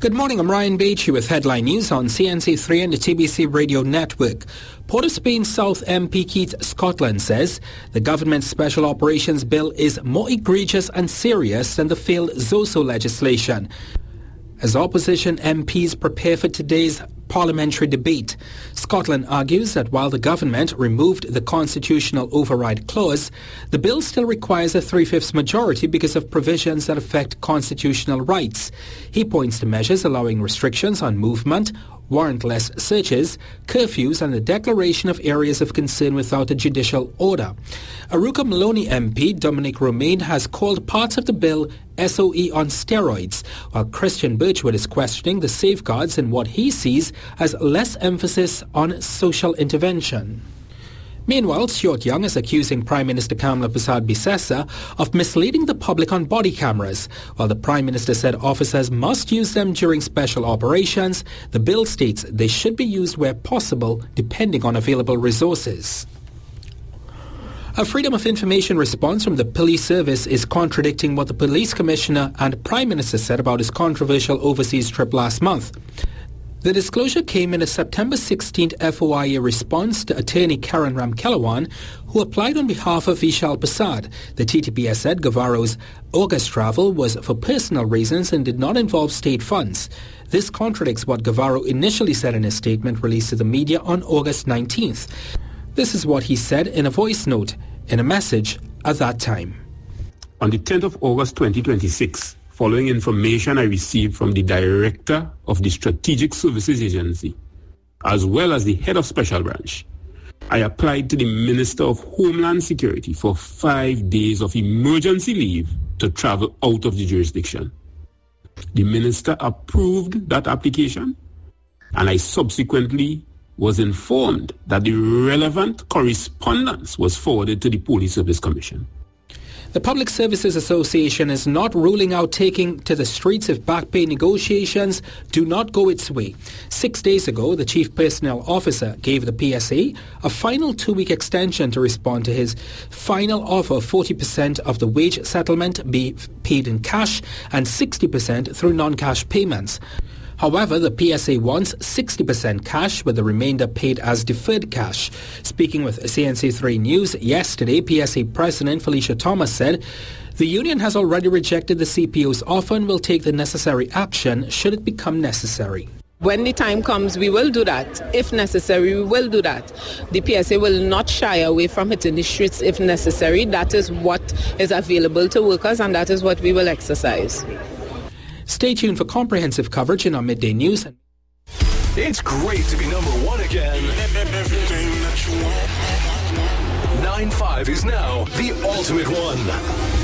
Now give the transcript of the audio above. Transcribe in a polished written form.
Good morning, I'm Ryan Beachy with headline news on CNC3 and the TBC Radio Network. Port of Spain South MP Keith Scotland says the government's Special Operations Bill is more egregious and serious than the failed ZOSO legislation. As opposition MPs prepare for today's parliamentary debate, Scotland argues that while the government removed the constitutional override clause, the bill still requires a 3/5 majority because of provisions that affect constitutional rights. He points to measures allowing restrictions on movement, warrantless searches, curfews and the declaration of areas of concern without a judicial order. Arouca Maloney MP Dominic Romaine has called parts of the bill SOE on steroids, while Christian Birchwood is questioning the safeguards in what he sees as less emphasis on social intervention. Meanwhile, Stuart Young is accusing Prime Minister Kamla Persad-Bissessar of misleading the public on body cameras. While the Prime Minister said officers must use them during special operations, the bill states they should be used where possible, depending on available resources. A Freedom of Information response from the police service is contradicting what the police commissioner and Prime Minister said about his controversial overseas trip last month. The disclosure came in a September 16th FOIA response to attorney Karen Ramkelawan, who applied on behalf of Vishal Persad. The TTPS said Gavaro's August travel was for personal reasons and did not involve state funds. This contradicts what Gavaro initially said in a statement released to the media on August 19th. This is what he said in a voice note in a message at that time. On the 10th of August 2026, following information I received from the Director of the Strategic Services Agency, as well as the Head of Special Branch, I applied to the Minister of Homeland Security for 5 days of emergency leave to travel out of the jurisdiction. The Minister approved that application, and I subsequently was informed that the relevant correspondence was forwarded to the Police Service Commission. The Public Services Association is not ruling out taking to the streets if back pay negotiations do not go its way. 6 days ago, the Chief Personnel Officer gave the PSA a final 2-week extension to respond to his final offer of 40% of the wage settlement be paid in cash and 60% through non-cash payments. However, the PSA wants 60% cash with the remainder paid as deferred cash. Speaking with CNC3 News yesterday, PSA President Felicia Thomas said the union has already rejected the CPO's offer and will take the necessary action should it become necessary. When the time comes, we will do that. If necessary, we will do that. The PSA will not shy away from hitting the streets if necessary. That is what is available to workers and that is what we will exercise. Stay tuned for comprehensive coverage in our midday news. It's great to be number one again. 9-5 is now the ultimate one.